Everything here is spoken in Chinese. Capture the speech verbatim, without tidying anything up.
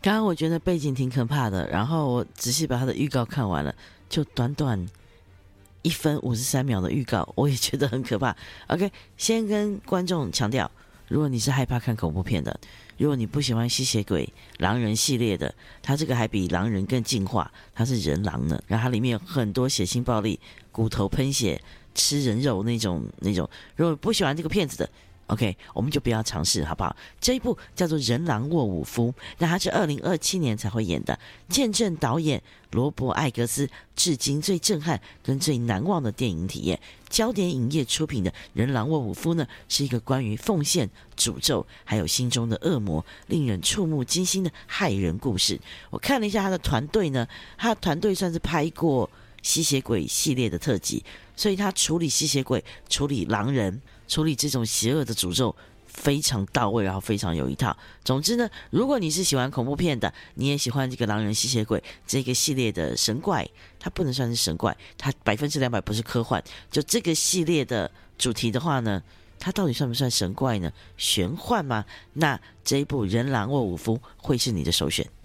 刚刚我觉得背景挺可怕的，然后我仔细把它的预告看完了，就短短一分五十三秒的预告，我也觉得很可怕。OK， 先跟观众强调，如果你是害怕看恐怖片的，如果你不喜欢吸血鬼、狼人系列的，它这个还比狼人更进化，它是人狼呢，然后它里面有很多血腥暴力、骨头喷血、吃人肉那种那种。如果不喜欢这个片子的，OK， 我们就不要尝试，好不好？这一部叫做《人狼沃伍夫》，那它是二零二七年才会演的，见证导演罗伯·艾格斯至今最震撼跟最难忘的电影体验。焦点影业出品的《人狼沃伍夫》呢，是一个关于奉献、诅咒还有心中的恶魔，令人触目惊心的骇人故事。我看了一下他的团队呢，他的团队算是拍过吸血鬼系列的特辑，所以他处理吸血鬼、处理狼人、处理这种邪恶的诅咒非常到位，然后非常有一套。总之呢，如果你是喜欢恐怖片的，你也喜欢这个狼人吸血鬼这个系列的神怪，它不能算是神怪，它百分之两百不是科幻。就这个系列的主题的话呢，它到底算不算神怪呢？玄幻吗？那这一部《人狼沃伍夫》会是你的首选。